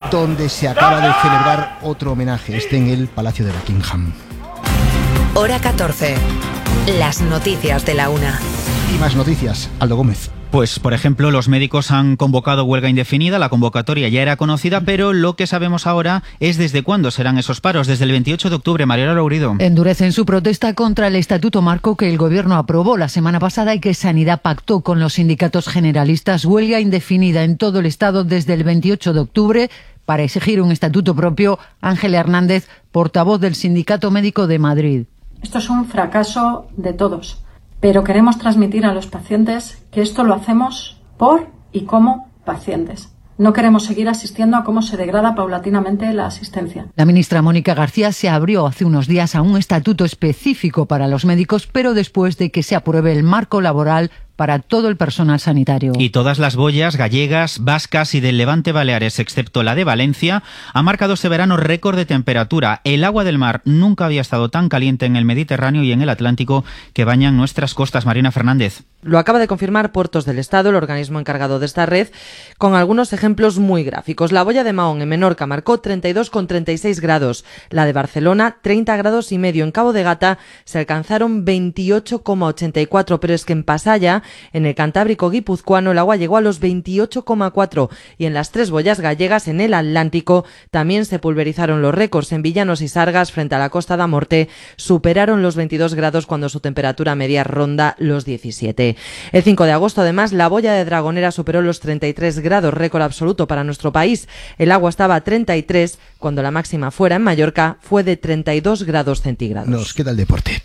donde se acaba de celebrar otro homenaje, en el Palacio de Buckingham. Hora 14. Las noticias de la una. Y más noticias, Aldo Gómez. Pues, por ejemplo, los médicos han convocado huelga indefinida. La convocatoria ya era conocida, pero lo que sabemos ahora es desde cuándo serán esos paros. Desde el 28 de octubre, Mariela Lourido. Endurecen su protesta contra el Estatuto Marco que el Gobierno aprobó la semana pasada y que Sanidad pactó con los sindicatos generalistas. Huelga indefinida en todo el Estado desde el 28 de octubre para exigir un estatuto propio. Ángela Hernández, portavoz del Sindicato Médico de Madrid. Esto es un fracaso de todos. Pero queremos transmitir a los pacientes que esto lo hacemos por y como pacientes. No queremos seguir asistiendo a cómo se degrada paulatinamente la asistencia. La ministra Mónica García se abrió hace unos días a un estatuto específico para los médicos, pero después de que se apruebe el marco laboral para todo el personal sanitario. Y todas las boyas gallegas, vascas y del Levante Baleares, excepto la de Valencia, ha marcado este verano récord de temperatura. El agua del mar nunca había estado tan caliente en el Mediterráneo y en el Atlántico que bañan nuestras costas. Marina Fernández. Lo acaba de confirmar Puertos del Estado, el organismo encargado de esta red, con algunos ejemplos muy gráficos. La boya de Mahón en Menorca marcó 32,36 grados. La de Barcelona, 30 grados y medio. En Cabo de Gata se alcanzaron 28,84, pero es que en Pasaya, en el Cantábrico guipuzcoano, el agua llegó a los 28,4 y en las tres boyas gallegas en el Atlántico también se pulverizaron los récords. En Villanos y Sargas, frente a la Costa da Morte, superaron los 22 grados cuando su temperatura media ronda los 17. El 5 de agosto, además, la boya de Dragonera superó los 33 grados, récord absoluto para nuestro país. El agua estaba a 33 cuando la máxima fuera en Mallorca fue de 32 grados centígrados. Nos queda el deporte.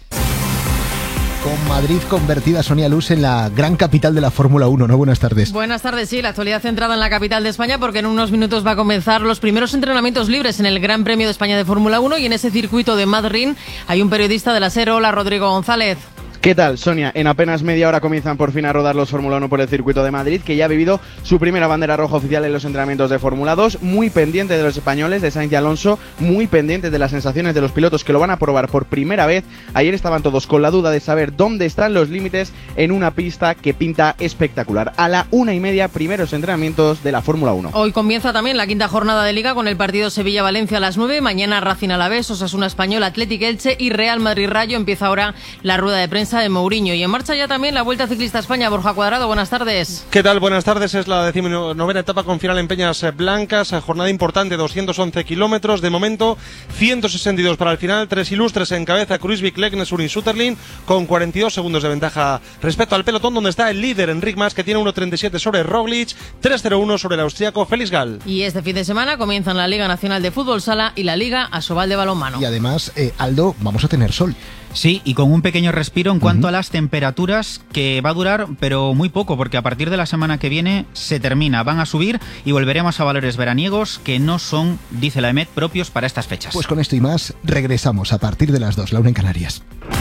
Con Madrid convertida, Sonia Luz, en la gran capital de la Fórmula 1, ¿no? Buenas tardes. Buenas tardes, sí, la actualidad centrada en la capital de España porque en unos minutos va a comenzar los primeros entrenamientos libres en el Gran Premio de España de Fórmula 1 y en ese circuito de Madrid hay un periodista de la SER. Hola, Rodrigo González. ¿Qué tal, Sonia? En apenas media hora comienzan por fin a rodar los Fórmula 1 por el circuito de Madrid, que ya ha vivido su primera bandera roja oficial en los entrenamientos de Fórmula 2, muy pendiente de los españoles, de Sainz y Alonso, muy pendiente de las sensaciones de los pilotos que lo van a probar por primera vez. Ayer estaban todos con la duda de saber dónde están los límites en una pista que pinta espectacular. A la 1:30, primeros entrenamientos de la Fórmula 1. Hoy comienza también la quinta jornada de Liga con el partido Sevilla-Valencia a las 9, mañana Racing Alavés, Osasuna Español, Athletic Elche y Real Madrid-Rayo. Empieza ahora la rueda de prensa de Mourinho y en marcha ya también la Vuelta Ciclista a España. Borja Cuadrado, buenas tardes. ¿Qué tal? Buenas tardes. Es la 19ª etapa con final en Peñas Blancas. Jornada importante, 211 kilómetros. De momento, 162 para el final. Tres ilustres en cabeza: Kruijswijk, Leknes, y Sutterlin, con 42 segundos de ventaja respecto al pelotón, donde está el líder Enric Mas, que tiene 1.37 sobre Roglic, 3.01 sobre el austríaco Felix Gall. Y este fin de semana comienzan la Liga Nacional de Fútbol Sala y la Liga Asobal de Balonmano. Y además, Aldo, vamos a tener sol. Sí, y con un pequeño respiro en cuanto a las temperaturas, que va a durar, pero muy poco, porque a partir de la semana que viene se termina, van a subir y volveremos a valores veraniegos que no son, dice la EMET, propios para estas fechas. Pues con esto y más, regresamos a partir de las 2, la 1 en Canarias.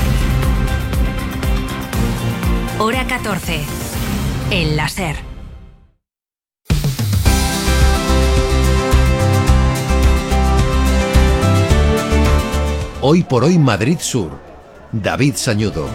Hora 14. En la SER. Hoy por hoy Madrid Sur. David Sañudo.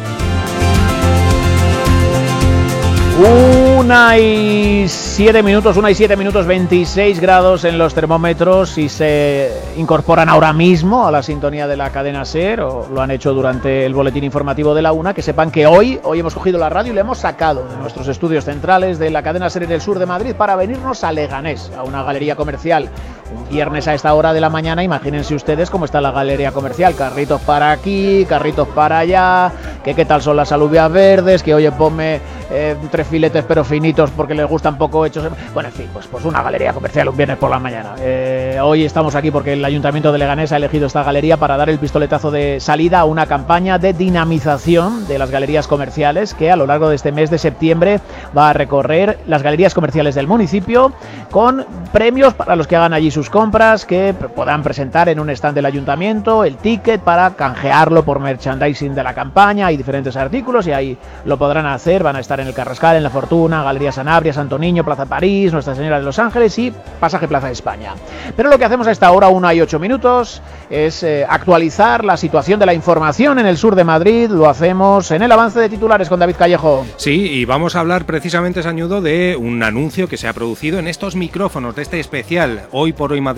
1:07 minutos, 26 grados en los termómetros y se incorporan ahora mismo a la sintonía de la cadena SER, o lo han hecho durante el boletín informativo de la 1, que sepan que hoy hemos cogido la radio y le hemos sacado de nuestros estudios centrales de la cadena SER en el sur de Madrid para venirnos a Leganés, a una galería comercial. Un viernes a esta hora de la mañana, imagínense ustedes cómo está la galería comercial, carritos para aquí, carritos para allá, que qué tal son las alubias verdes, que oye, ponme 3 filetes pero finitos porque les gustan poco hechos. Bueno, en fin, pues una galería comercial un viernes por la mañana. Hoy estamos aquí porque el Ayuntamiento de Leganés ha elegido esta galería para dar el pistoletazo de salida a una campaña de dinamización de las galerías comerciales que a lo largo de este mes de septiembre va a recorrer las galerías comerciales del municipio con premios para los que hagan allí sus compras, que puedan presentar en un stand del Ayuntamiento el ticket para canjearlo por merchandising de la campaña y diferentes artículos, y ahí lo podrán hacer. Van a estar en el Carrascal, en La Fortuna, Galería Sanabria, Santo Niño, Plaza París, Nuestra Señora de los Ángeles y Pasaje Plaza España. Pero lo que hacemos a esta hora, 1:08, es actualizar la situación de la información en el sur de Madrid. Lo hacemos en el avance de titulares con David Callejo. Sí, y vamos a hablar precisamente, Sañudo, de un anuncio que se ha producido en estos micrófonos de este especial Hoy por Hoy Madrid